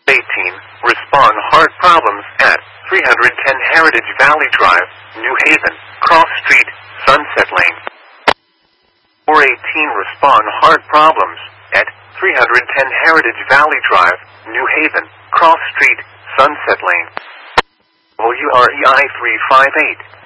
18. Respond hard problems at 310 Heritage Valley Drive, New Haven, Cross Street, Sunset Lane. 418. Respond hard problems at 310 Heritage Valley Drive, New Haven, Cross Street, Sunset Lane. WREI 358.